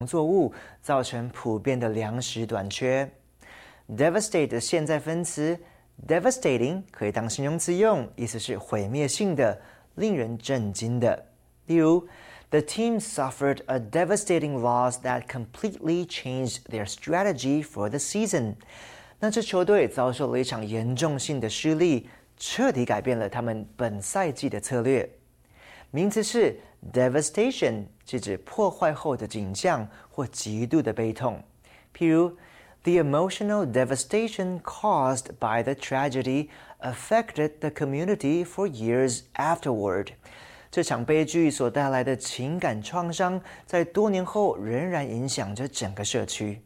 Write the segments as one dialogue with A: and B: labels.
A: 作物，造成普遍的粮食短缺。Devastate 的现在分词 devastating 可以当形容词用，意思是毁灭性的、令人震惊的。例如 The team suffered a devastating loss that completely changed their strategy for the season. 那支球队遭受了一场严重性的失利，彻底改变了他们本赛季的策略。名词是 devastation， 是指破坏后的景象或极度的悲痛。譬如 The emotional devastation caused by the tragedy affected the community for years afterward. 这场悲剧所带来的情感创伤，在多年后仍然影响着整个社区。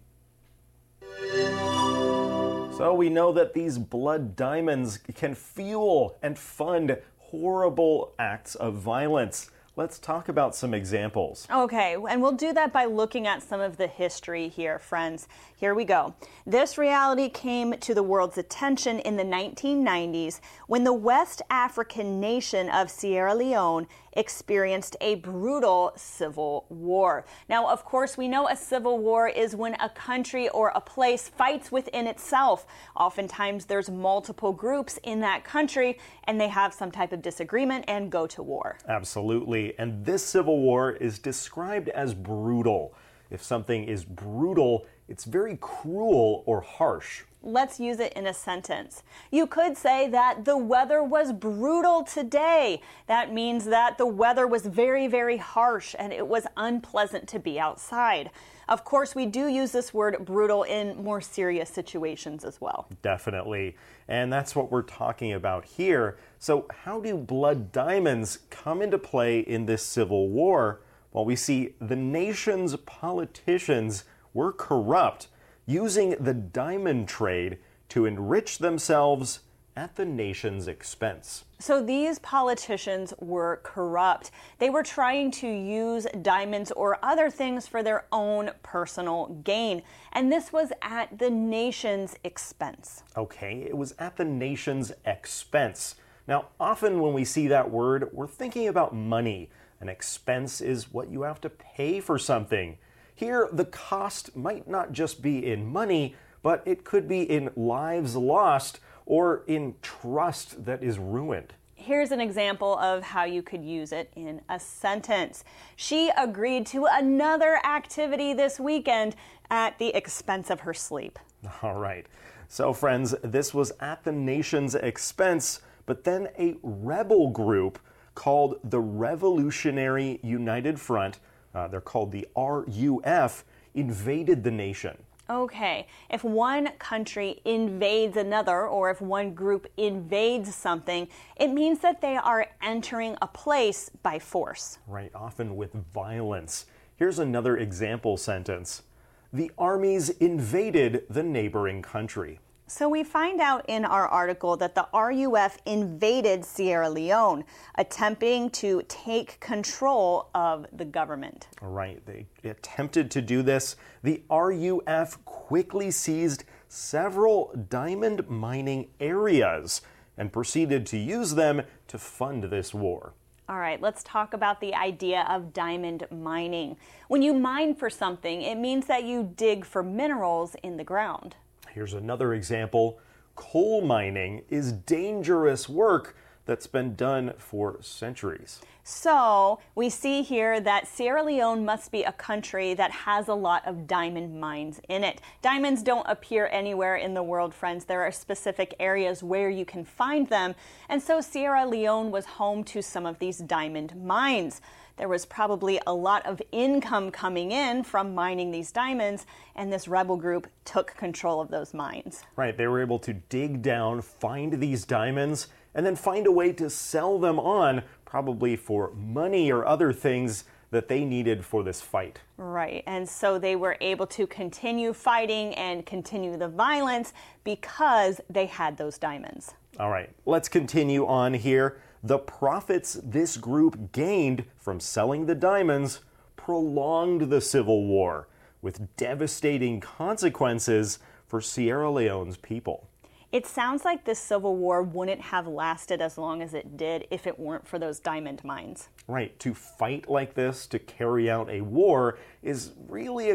B: So we know that these blood diamonds can fuel and fund horrible acts of violence. Let's talk about some examples.
C: Okay, and we'll do that by looking at some of the history here, friends. Here we go. This reality came to the world's attention in the 1990s when the West African nation of Sierra Leone experienced a brutal civil war. Now, of course, we know a civil war is when a country or a place fights within itself. Oftentimes, there's multiple groups in that country, and they have some type of disagreement and go to war.
B: Absolutely. And this civil war is described as brutal. If something is brutal, it's very cruel or harsh.
C: Let's use it in a sentence. You could say that the weather was brutal today. That means that the weather was very, very harsh and it was unpleasant to be outside. Of course, we do use this word brutal in more serious situations as well.
B: Definitely. And that's what we're talking about here. So how do blood diamonds come into play in this civil war? Well, we see the nation's politicians were corrupt, using the diamond trade to enrich themselves at the nation's expense.
C: So these politicians were corrupt. They were trying to use diamonds or other things for their own personal gain. And this was at the nation's expense.
B: Okay, it was at the nation's expense. Now, often when we see that word, we're thinking about money. An expense is what you have to pay for something. Here, the cost might not just be in money, but it could be in lives lost or in trust that is ruined.
C: Here's an example of how you could use it in a sentence. She agreed to another activity this weekend at the expense of her sleep.
B: All right. So, friends, this was at the nation's expense, but then a rebel group called the Revolutionary United Front, they're called the RUF, invaded the nation.
C: Okay, if one country invades another, or if one group invades something, it means that they are entering a place by force.
B: Right, often with violence. Here's another example sentence. The armies invaded the neighboring country.
C: So we find out in our article that the RUF invaded Sierra Leone, attempting to take control of the government.
B: All right, they attempted to do this. The RUF quickly seized several diamond mining areas and proceeded to use them to fund this war.
C: All right, let's talk about the idea of diamond mining. When you mine for something, it means that you dig for minerals in the ground.
B: Here's another example. Coal mining is dangerous work that's been done for centuries.
C: So we see here that Sierra Leone must be a country that has a lot of diamond mines in it. Diamonds don't appear anywhere in the world, friends. There are specific areas where you can find them. And so Sierra Leone was home to some of these diamond mines. There was probably a lot of income coming in from mining these diamonds, and this rebel group took control of those mines.
B: Right, they were able to dig down, find these diamonds, and then find a way to sell them on, probably for money or other things that they needed for this fight.
C: Right, and so they were able to continue fighting and continue the violence because they had those diamonds.
B: All right, let's continue on here. The profits this group gained from selling the diamonds prolonged the civil war, with devastating consequences for Sierra Leone's people.
C: It sounds like this Civil War wouldn't have lasted as long as it did if it weren't for those diamond mines.
B: Right, to fight like this, to carry out a war, is really a